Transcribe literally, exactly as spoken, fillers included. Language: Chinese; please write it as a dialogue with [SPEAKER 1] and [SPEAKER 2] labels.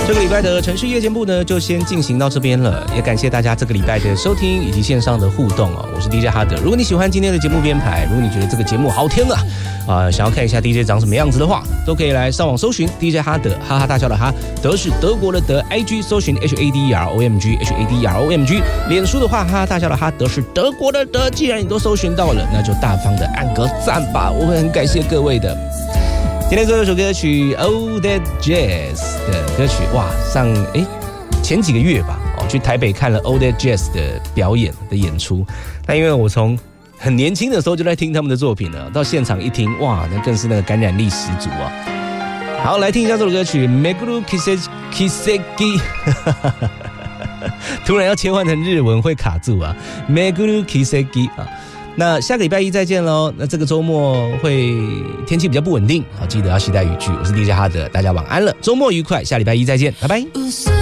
[SPEAKER 1] 这个礼拜的城市夜间部呢，就先进行到这边了，也感谢大家这个礼拜的收听以及线上的互动哦。我是 D J 哈德，如果你喜欢今天的节目编排，如果你觉得这个节目好听啊，啊、呃，想要看一下 D J 长什么样子的话，都可以来上网搜寻 D J 哈德，哈哈大笑的哈，德是德国的德 ，I G 搜寻 H A D E R O M G H A D E R O M G， 脸书的话，哈哈大笑的哈，德是德国的德。既然你都搜寻到了，那就大方的按个赞吧，我会很感谢各位的。今天最后一首歌曲 All That Jazz 的歌曲，哇，上诶前几个月吧，哦，去台北看了 All That Jazz 的表演的演出。那因为我从很年轻的时候就在听他们的作品了，到现场一听，哇，那更是那个感染力十足啊！好，来听一下这首歌曲 Meguru Kiseki， 突然要切换成日文会卡住啊 Meguru Kiseki 啊。那下个礼拜一再见喽。那这个周末会天气比较不稳定，好，记得要携带雨具。我是 D J 哈德，大家晚安了，周末愉快，下礼拜一再见，拜拜。